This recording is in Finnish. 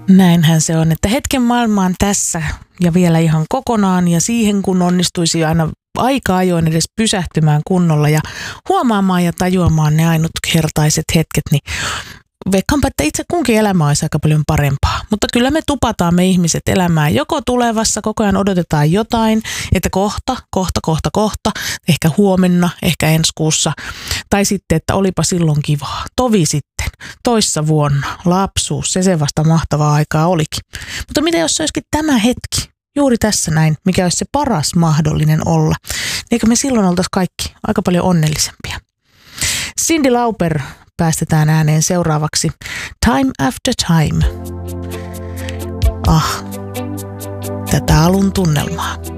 Näinhän se on, että hetken maailma on tässä ja vielä ihan kokonaan ja siihen kun onnistuisi aina aika ajoin edes pysähtymään kunnolla ja huomaamaan ja tajuamaan ne ainutkertaiset hetket, niin veikkaanpa, että itse kunkin elämä olisi aika paljon parempaa. Mutta kyllä me tupataan me ihmiset elämään joko tulevassa, koko ajan odotetaan jotain, että kohta, ehkä huomenna, ehkä ensi kuussa. Tai sitten, että olipa silloin kivaa, tovi sitten, toissa vuonna, lapsuus, se vasta mahtavaa aikaa olikin. Mutta mitä jos se olisikin tämä hetki, juuri tässä näin, mikä olisi se paras mahdollinen olla, niin eikö me silloin oltaisi kaikki aika paljon onnellisempia. Cyndi Lauper päästetään ääneen seuraavaksi. Time After Time. Tätä alun tunnelmaa.